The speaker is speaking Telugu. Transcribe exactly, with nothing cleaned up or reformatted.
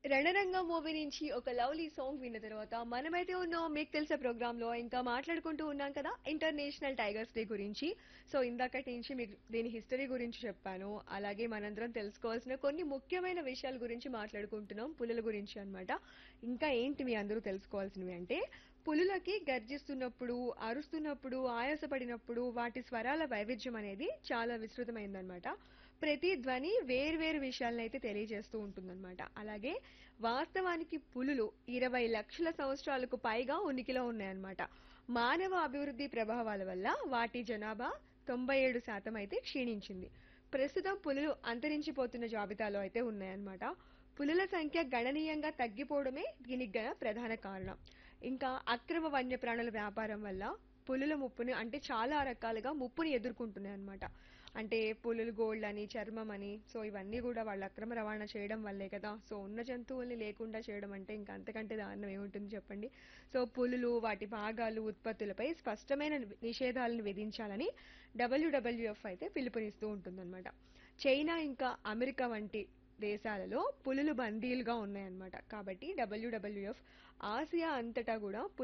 'రణరంగం' మూవీ నుంచి ఒక లవ్లీ సాంగ్ విన్న తర్వాత మనమైతే ఉన్నాం మీకు తెలిసే ప్రోగ్రామ్ లో ఇంకా మాట్లాడుకుంటూ ఉన్నాం కదా ఇంటర్నేషనల్ టైగర్స్ డే గురించి. సో ఇందాకటి నుంచి మీకు దీని హిస్టరీ గురించి చెప్పాను. అలాగే మనందరం తెలుసుకోవాల్సిన కొన్ని ముఖ్యమైన విషయాల గురించి మాట్లాడుకుంటున్నాం పులుల గురించి అన్నమాట. ఇంకా ఏంటి మీ అందరూ తెలుసుకోవాల్సినవి అంటే పులులకి గర్జిస్తున్నప్పుడు, అరుస్తున్నప్పుడు, ఆయాసపడినప్పుడు వాటి స్వరాల వైవిధ్యం అనేది చాలా విస్తృతమైందనమాట. ప్రతి ధ్వని వేర్వేరు విషయాలనైతే తెలియజేస్తూ ఉంటుందన్నమాట. అలాగే వాస్తవానికి పులులు ఇరవై లక్షల సంవత్సరాలకు పైగా ఉనికిలో ఉన్నాయన్నమాట. మానవ అభివృద్ధి ప్రభావాల వల్ల వాటి జనాభా తొంభై ఏడు శాతం అయితే క్షీణించింది. ప్రస్తుతం పులులు అంతరించిపోతున్న జాబితాలో అయితే ఉన్నాయన్నమాట. పులుల సంఖ్య గణనీయంగా తగ్గిపోవడమే దీనికి గల ప్రధాన కారణం. ఇంకా అక్రమ వన్యప్రాణుల వ్యాపారం వల్ల పులుల ముప్పుని అంటే చాలా రకాలుగా ముప్పుని ఎదుర్కొంటున్నాయి అన్నమాట. అంటే పులులు గోల్డ్ అని చర్మం అని సో ఇవన్నీ కూడా వాళ్ళు అక్రమ రవాణా చేయడం వల్లే కదా. సో ఉన్న జంతువుల్ని లేకుండా చేయడం అంటే ఇంకా అంతకంటే దారుణం ఏముంటుంది చెప్పండి. సో పులులు వాటి భాగాలు ఉత్పత్తులపై స్పష్టమైన ని- నిషేధాలను విధించాలని డబ్ల్యూడబ్ల్యూఎఫ్ అయితే పిలుపునిస్తూ ఉంటుందన్నమాట. చైనా ఇంకా అమెరికా వంటి దేశాలలో పులులు బందీలుగా ఉన్నాయన్నమాట. కాబట్టి డబ్ల్యూడబ్ల్యూఎఫ్ ఆసియా అంతటా కూడా